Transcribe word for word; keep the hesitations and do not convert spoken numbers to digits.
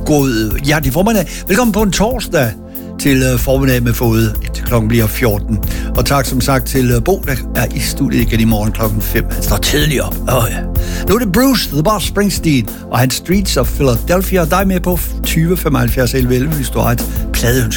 god hjertelig formiddag. Velkommen på en torsdag til uh, formiddag med Fode, til klokken bliver fjorten. Og tak som sagt til uh, Bo, der er i studiet igen i morgen klokken fem. Han står tidligere op. Oh, ja. Nu er det Bruce, The Boss Springsteen og hans Streets of Philadelphia. Og dig med på tyve femoghalvfjerds elleve elleve, hvis du har et pladeønske.